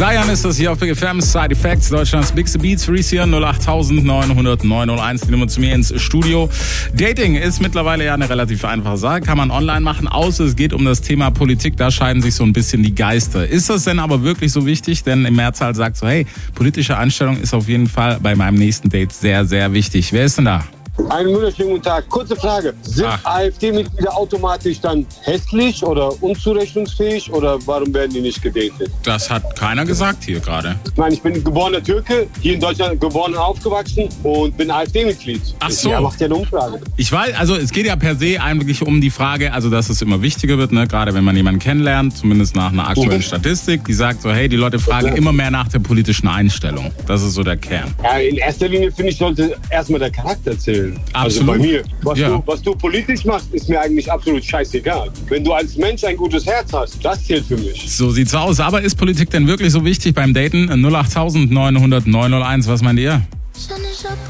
Zion ist das hier auf Big FM, Side Effects, Deutschlands Bigste Beats, Reese hier, 08900 901, die Nummer zu mir ins Studio. Dating ist mittlerweile ja eine relativ einfache Sache, kann man online machen, außer es geht um das Thema Politik, da scheiden sich so ein bisschen die Geister. Ist das denn aber wirklich so wichtig? Denn im Mehrzahl sagt so, hey, politische Einstellung ist auf jeden Fall bei meinem nächsten Date sehr, sehr wichtig. Wer ist denn da? Einen wunderschönen guten Tag. Kurze Frage. Sind AfD-Mitglieder automatisch dann hässlich oder unzurechnungsfähig oder warum werden die nicht gedatet? Das hat keiner gesagt hier gerade. Ich meine, ich bin geborener Türke, hier in Deutschland geboren und aufgewachsen und bin AfD-Mitglied. Ach so. Ja, macht ja eine Umfrage. Ich weiß, also es geht ja per se eigentlich um die Frage, also dass es immer wichtiger wird, ne? Gerade wenn man jemanden kennenlernt, zumindest nach einer aktuellen Statistik, die sagt so, hey, die Leute fragen immer mehr nach der politischen Einstellung. Das ist so der Kern. Ja, in erster Linie finde ich, sollte erstmal der Charakter zählen. Absolut. Also bei mir. Was du politisch machst, ist mir eigentlich absolut scheißegal. Wenn du als Mensch ein gutes Herz hast, das zählt für mich. So sieht's aus. Aber ist Politik denn wirklich so wichtig beim Daten? 08900 901, was meint ihr?